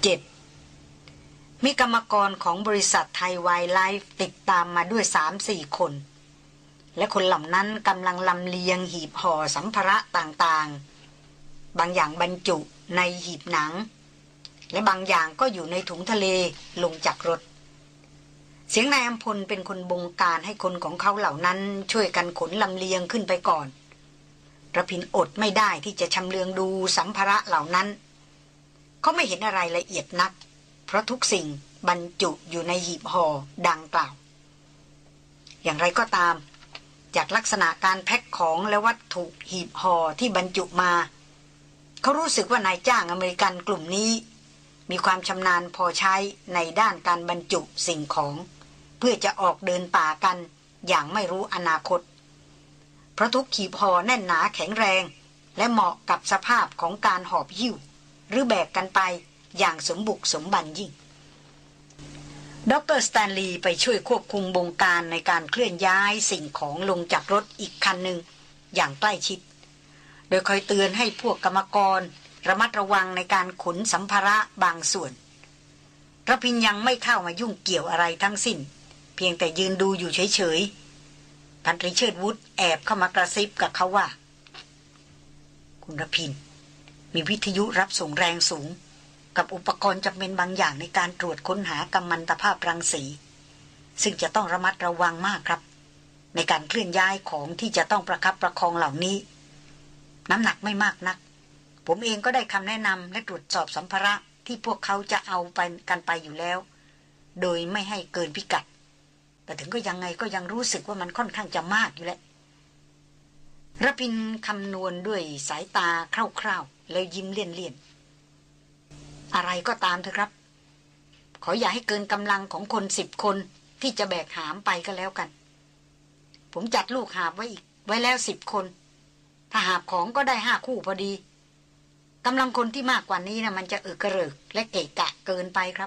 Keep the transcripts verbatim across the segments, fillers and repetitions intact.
เจ็ดมีกรรมกรของบริษัทไทยไวล์ไลฟ์ติดตามมาด้วย สามสี่ คนและคนเหล่านั้นกำลังลำเลียงหีบห่อสัมภาระต่างๆบางอย่างบรรจุในหีบหนังและบางอย่างก็อยู่ในถุงทะเลลงจากรถเสียงนายอำพลเป็นคนบงการให้คนของเขาเหล่านั้นช่วยกันขนลำเลียงขึ้นไปก่อนระพินอดไม่ได้ที่จะชำเลืองดูสัมภาระเหล่านั้นเขาไม่เห็นอะไรละเอียดนักเพราะทุกสิ่งบรรจุอยู่ในหีบห่อดังกล่าวอย่างไรก็ตามจากลักษณะการแพ็คของและวัตถุหีบห่อที่บรรจุมาเขารู้สึกว่านายจ้างอเมริกันกลุ่มนี้มีความชำนาญพอใช้ในด้านการบรรจุสิ่งของเพื่อจะออกเดินป่ากันอย่างไม่รู้อนาคตเพราะทุกหีบห่อแน่นหนาแข็งแรงและเหมาะกับสภาพของการหอบหิ้วหรือแบกกันไปอย่างสมบุกสมบันยิ่งดร.สแตนลีย์ไปช่วยควบคุมบงการในการเคลื่อนย้ายสิ่งของลงจากรถอีกคันหนึ่งอย่างใกล้ชิดโดยคอยเตือนให้พวกกรรมกรระมัดระวังในการขนสัมภาระบางส่วนระพินยังไม่เข้ามายุ่งเกี่ยวอะไรทั้งสิ้นเพียงแต่ยืนดูอยู่เฉยๆพันตรีเชิดวุฒแอบเข้ามากระซิบกับเขาว่าคุณระพินมีวิทยุรับส่งแรงสูงกับอุปกรณ์จำเป็นบางอย่างในการตรวจค้นหากัมมันตภาพรังสีซึ่งจะต้องระมัดระวังมากครับในการเคลื่อนย้ายของที่จะต้องประคับประคองเหล่านี้น้ำหนักไม่มากนักผมเองก็ได้คำแนะนำและตรวจสอบสัมภาระที่พวกเขาจะเอาไปกันไปอยู่แล้วโดยไม่ให้เกินพิกัดแต่ถึงก็ยังไงก็ยังรู้สึกว่ามันค่อนข้างจะมากอยู่แหละระพินคำนวณด้วยสายตาคร่าวๆแล้วยิ้มเลี่ยนๆอะไรก็ตามเถอะครับขออย่าให้เกินกำลังของคนสิบคนที่จะแบกหามไปก็แล้วกันผมจัดลูกหาบไว้อีกไว้แล้วสิบคนถ้าหาบของก็ได้ห้าคู่พอดีกำลังคนที่มากกว่านี้นะมันจะเอึกกระเริกและเกะกะเกินไปครับ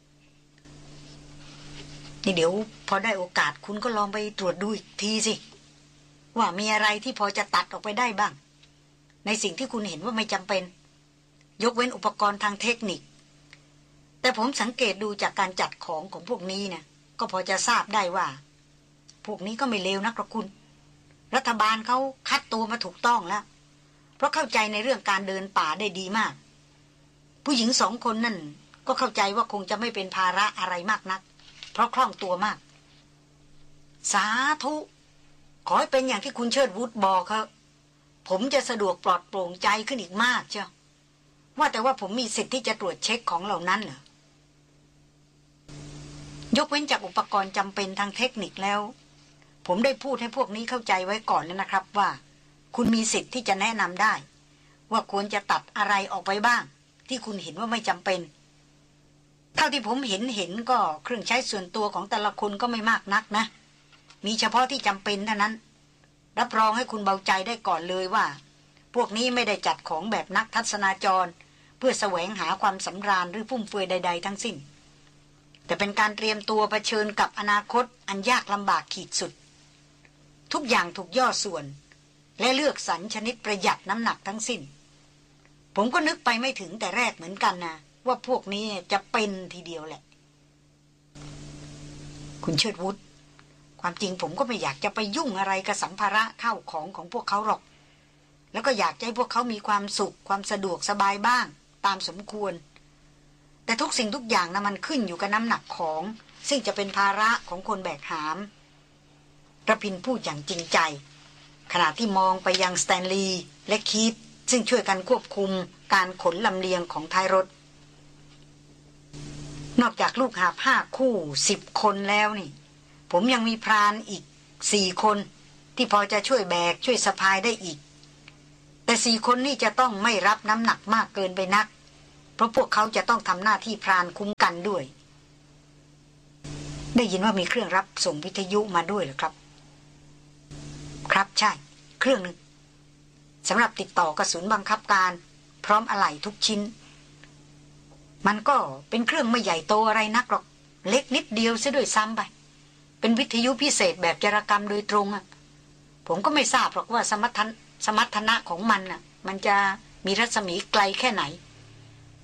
นี่เดี๋ยวพอได้โอกาสคุณก็ลองไปตรวจดูอีกทีสิว่ามีอะไรที่พอจะตัดออกไปได้บ้างในสิ่งที่คุณเห็นว่าไม่จำเป็นยกเว้นอุปกรณ์ทางเทคนิคแต่ผมสังเกตดูจากการจัดของของพวกนี้นะก็พอจะทราบได้ว่าพวกนี้ก็ไม่เลวนักหรอกคุณรัฐบาลเขาคัดตัวมาถูกต้องแล้วเพราะเข้าใจในเรื่องการเดินป่าได้ดีมากผู้หญิงสองคนนั่นก็เข้าใจว่าคงจะไม่เป็นภาระอะไรมากนักเพราะคล่องตัวมากสาธุขอให้เป็นอย่างที่คุณเชิดวุฒบอกครับผมจะสะดวกปลอดโปร่งใจขึ้นอีกมากเจ้าว่าแต่ว่าผมมีสิทธิ์ที่จะตรวจเช็คของเหล่านั้นเหรอยกเว้นจากอุปกรณ์จำเป็นทางเทคนิคแล้วผมได้พูดให้พวกนี้เข้าใจไว้ก่อนแล้วนะครับว่าคุณมีสิทธิ์ที่จะแนะนำได้ว่าควรจะตัดอะไรออกไปบ้างที่คุณเห็นว่าไม่จำเป็นเท่าที่ผมเห็นเห็นก็เครื่องใช้ส่วนตัวของแต่ละคนก็ไม่มากนักนะมีเฉพาะที่จำเป็นเท่านั้นรับรองให้คุณเบาใจได้ก่อนเลยว่าพวกนี้ไม่ได้จัดของแบบนักทัศนาจรเพื่อแสวงหาความสำราญหรือฟุ่มเฟือยใดๆทั้งสิ้นแต่เป็นการเตรียมตัวเผชิญกับอนาคตอันยากลำบากขีดสุดทุกอย่างถูกย่อส่วนและเลือกสรรชนิดประหยัดน้ำหนักทั้งสิ้นผมก็นึกไปไม่ถึงแต่แรกเหมือนกันนะว่าพวกนี้จะเป็นทีเดียวแหละคุณเชิดวุฒิความจริงผมก็ไม่อยากจะไปยุ่งอะไรกับสัมภาระเข้าของของพวกเขาหรอกแล้วก็อยากให้พวกเขามีความสุขความสะดวกสบายบ้างตามสมควรแต่ทุกสิ่งทุกอย่างนะมันขึ้นอยู่กับน้ำหนักของซึ่งจะเป็นภาระของคนแบกหามระพินพูดอย่างจริงใจขณะที่มองไปยังสแตนลีย์และคีธซึ่งช่วยกันควบคุมการขนลำเลียงของท้ายรถนอกจากลูกหาบห้าคู่สิบคนแล้วนี่ผมยังมีพรานอีกสี่คนที่พอจะช่วยแบกช่วยสะพายได้อีกแต่สี่คนนี่จะต้องไม่รับน้ำหนักมากเกินไปนักเพราะพวกเขาจะต้องทำหน้าที่พรานคุ้มกันด้วยได้ยินว่ามีเครื่องรับส่งวิทยุมาด้วยเหรอครับครับใช่เครื่องนึงสำหรับติดต่อกระสุนบังคับการพร้อมอะไหล่ทุกชิ้นมันก็เป็นเครื่องไม่ใหญ่โตอะไรนักหรอกเล็กนิดเดียวซะด้วยซ้ำไปเป็นวิทยุพิเศษแบบจารกรรมโดยตรงอ่ะผมก็ไม่ทราบหรอกว่าสมรรถนะสมรรถนะของมันอ่ะมันจะมีรัศมีไกลแค่ไหน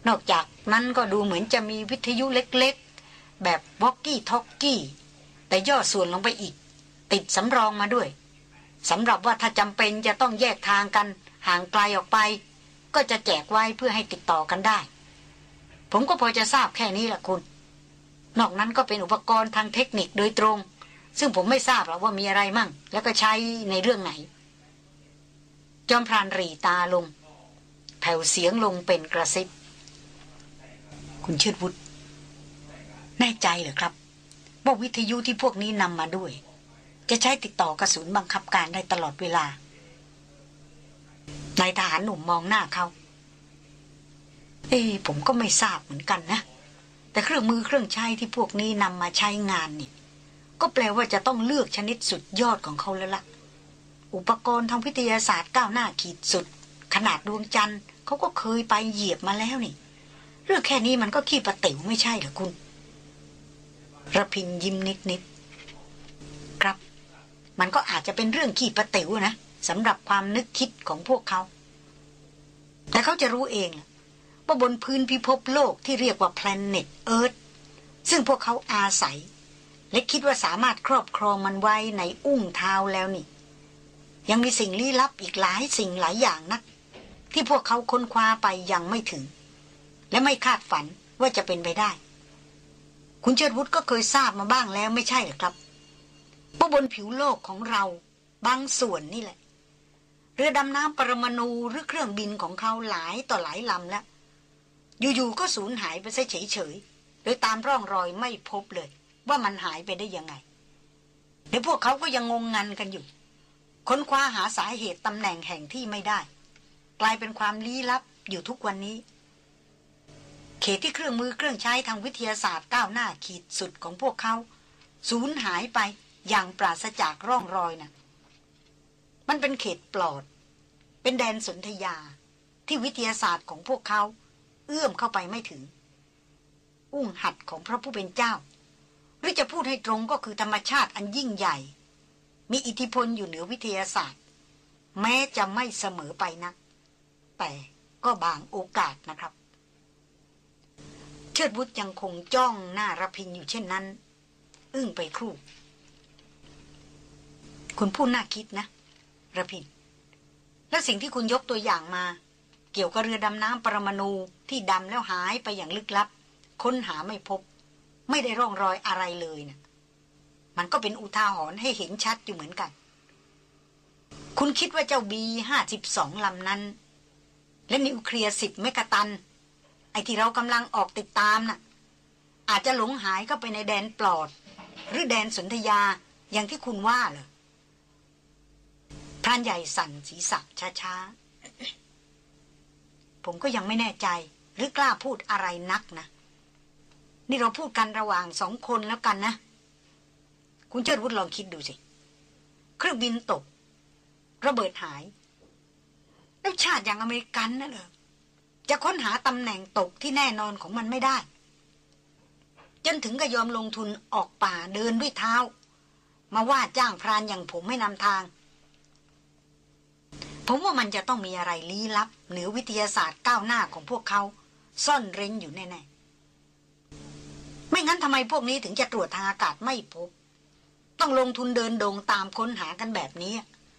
นอกจากนั้นก็ดูเหมือนจะมีวิทยุเล็กๆแบบวอกกี้ทอกกี้แต่ย่อส่วนลงไปอีกติดสำรองมาด้วยสำหรับว่าถ้าจำเป็นจะต้องแยกทางกันห่างไกลออกไปก็จะแจกไว้เพื่อให้ติดต่อกันได้ผมก็พอจะทราบแค่นี้แหละคุณนอกนั้นก็เป็นอุปกรณ์ทางเทคนิคโดยตรงซึ่งผมไม่ทราบหรอกว่ามีอะไรมั่งแล้วก็ใช้ในเรื่องไหนจอมพรานหรี่ตาลงแผ่วเสียงลงเป็นกระซิบคุณเชิดวุฒิแน่ใจเหรอครับว่าวิทยุที่พวกนี้นำมาด้วยจะใช้ติดต่อกระสุนบังคับการได้ตลอดเวลานายทหารหนุ่มมองหน้าเขาเอ้ผมก็ไม่ทราบเหมือนกันนะแต่เครื่องมือเครื่องใช้ที่พวกนี้นำมาใช้งานนี่ก็แปลว่าจะต้องเลือกชนิดสุดยอดของเขาแล้วล่ะอุปกรณ์ทางวิทยาศาสตร์ก้าวหน้าขีดสุดขนาดดวงจันทร์เขาก็เคยไปเหยียบมาแล้วนี่เรื่องแค่นี้มันก็ขี้ประติ๋วไม่ใช่เหรอคุณระพินยิ้มนิดๆครับมันก็อาจจะเป็นเรื่องขี้ประติ๋วนะสำหรับความนึกคิดของพวกเขาแต่เขาจะรู้เองว่าบนพื้นพิภพโลกที่เรียกว่า Planet Earth ซึ่งพวกเขาอาศัยและคิดว่าสามารถครอบครองมันไว้ในอุ้งเท้าแล้วนี่ยังมีสิ่งลี้ลับอีกหลายสิ่งหลายอย่างนักที่พวกเขาค้นคว้าไปยังไม่ถึงและไม่คาดฝันว่าจะเป็นไปได้คุณเชิดวุฒิก็เคยทราบมาบ้างแล้วไม่ใช่หรือครับว่าบนผิวโลกของเราบางส่วนนี่แหละเรือดำน้ำปรมาณูหรือเครื่องบินของเขาหลายต่อหลายลำแล้วอยู่ๆก็สูญหายไปซะเฉยๆโดยตามร่องรอยไม่พบเลยว่ามันหายไปได้ยังไงเดี๋ยวพวกเขาก็ยังงงงันกันอยู่ค้นคว้าหาสาเหตุตำแหน่งแห่งที่ไม่ได้กลายเป็นความลี้ลับอยู่ทุกวันนี้เขตที่เครื่องมือเครื่องใช้ทางวิทยาศาสตร์ก้าวหน้าขีดสุดของพวกเขาสูญหายไปอย่างปราศจากร่องรอยน่ะมันเป็นเขตปลอดเป็นแดนสนธยาที่วิทยาศาสตร์ของพวกเขาเอื้อมเข้าไปไม่ถึงอุ้งหัดของพระผู้เป็นเจ้าหรือจะพูดให้ตรงก็คือธรรมชาติอันยิ่งใหญ่มีอิทธิพลอยู่เหนือวิทยาศาสตร์แม้จะไม่เสมอไปนักแต่ก็บางโอกาสนะครับเชิดวุฒิยังคงจ้องหน้าระพินอยู่เช่นนั้นอึ้งไปครู่คุณพูดน่าคิดนะระพินและสิ่งที่คุณยกตัวอย่างมาเกี่ยวกับเรือดำน้ำปรมาณูที่ดำแล้วหายไปอย่างลึกลับค้นหาไม่พบไม่ได้ร่องรอยอะไรเลยนะมันก็เป็นอุทาหรณ์ให้เห็นชัดอยู่เหมือนกันคุณคิดว่าเจ้าบีห้าสิบสองลำนั้นและนิวเคลียร์สิบเมกะตันไอ้ที่เรากำลังออกติดตามน่ะอาจจะหลงหายเข้าไปในแดนปลอดหรือแดนสนธยาอย่างที่คุณว่าเหรอพรานใหญ่สั่นศีรษะช้าๆผมก็ยังไม่แน่ใจหรือกล้าพูดอะไรนักนะนี่เราพูดกันระหว่างสองคนแล้วกันนะคุณเชิดวุฒิลองคิดดูสิเครื่องบินตกระเบิดหายแล้วชาติอย่างอเมริกันนั่นเหรอจะค้นหาตำแหน่งตกที่แน่นอนของมันไม่ได้จนถึงกับยอมลงทุนออกป่าเดินด้วยเท้ามาว่าจ้างพรานอย่างผมให้นำทางผมว่ามันจะต้องมีอะไรลี้ลับเหนือวิทยาศาสตร์ก้าวหน้าของพวกเขาซ่อนเร้นอยู่แน่ๆไม่งั้นทำไมพวกนี้ถึงจะตรวจทางอากาศไม่พบต้องลงทุนเดินดงตามค้นหากันแบบนี้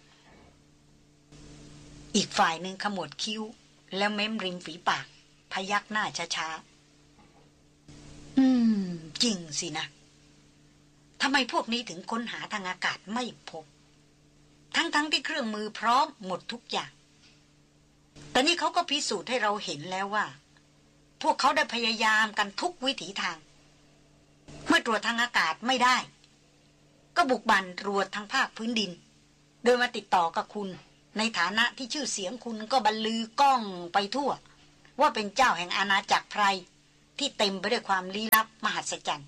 อีกฝ่ายหนึ่งขมวดคิ้วแล้วเม้มริมฝีปากพยักหน้าช้าๆอืมจริงสินะทำไมพวกนี้ถึงค้นหาทางอากาศไม่พบทั้งๆ ท, ที่เครื่องมือพร้อมหมดทุกอย่างแต่นี่เขาก็พิสูจน์ให้เราเห็นแล้วว่าพวกเขาได้พยายามกันทุกวิถีทางเมื่อตรวจทางอากาศไม่ได้ก็บุกบั่นตรวจทางภาคพื้นดินโดยมาติดต่อกับคุณในฐานะที่ชื่อเสียงคุณก็บรรลือก้องไปทั่วว่าเป็นเจ้าแห่งอาณาจักรไพรที่เต็มไปด้วยความลี้ลับมหัศจรรย์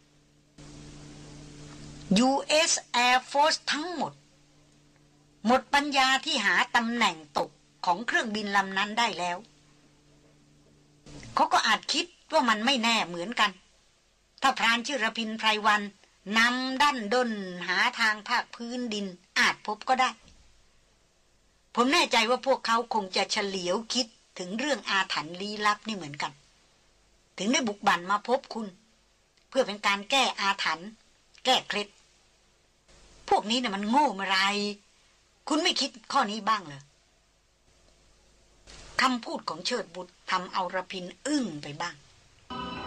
ยู เอส Air Force ทั้งหมดหมดปัญญาที่หาตำแหน่งตกของเครื่องบินลำนั้นได้แล้วเขาก็อาจคิดว่ามันไม่แน่เหมือนกันถ้าพรานชื่อระพินไพรวันนำดั้นด้นหาทางภาคพื้นดินอาจพบก็ได้ผมแน่ใจว่าพวกเขาคงจะเฉลียวคิดถึงเรื่องอาถรรพ์ลี้ลับนี่เหมือนกันถึงได้บุกบั่นมาพบคุณเพื่อเป็นการแก้อาถรรพ์แก้เคล็ดพวกนี้เนี่ยมันโง่เมื่อไรคุณไม่คิดข้อนี้บ้างเหรอคำพูดของเชิดบุตรทำเอาระพินอึ้งไปบ้าง